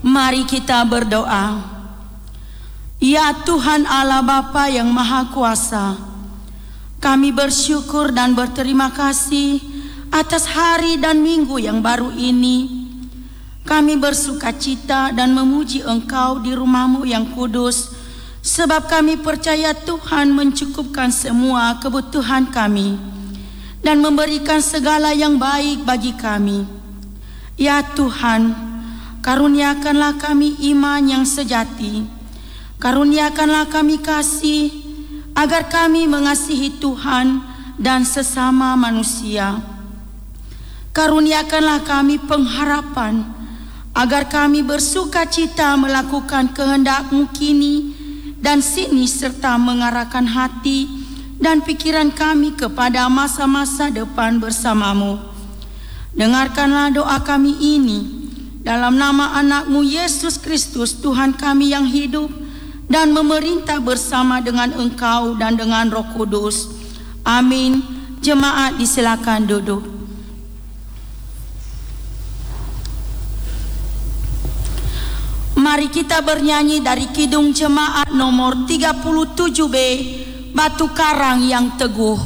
Mari kita berdoa. Ya Tuhan Allah Bapa yang Maha Kuasa, kami bersyukur dan berterima kasih atas hari dan minggu yang baru ini. Kami bersukacita dan memuji Engkau di rumah-Mu yang kudus, sebab kami percaya Tuhan mencukupkan semua kebutuhan kami dan memberikan segala yang baik bagi kami. Ya Tuhan, karuniakanlah kami iman yang sejati, karuniakanlah kami kasih, agar kami mengasihi Tuhan dan sesama manusia. Karuniakanlah kami pengharapan, agar kami bersukacita melakukan kehendak-Mu kini dan sini, serta mengarahkan hati dan pikiran kami kepada masa-masa depan bersama-Mu. Dengarkanlah doa kami ini, dalam nama anak-Mu Yesus Kristus, Tuhan kami yang hidup dan memerintah bersama dengan Engkau dan dengan Roh Kudus. Amin. Jemaat disilakan duduk. Mari kita bernyanyi dari Kidung Jemaat nomor 37B, Batu Karang yang Teguh.